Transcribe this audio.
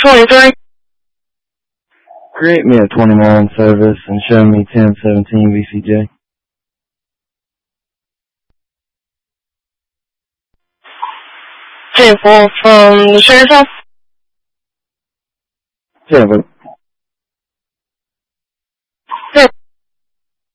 23. Create me a 20-mile in service and show me 1017 VCJ. 10-4 from the sheriff's office. Yeah, but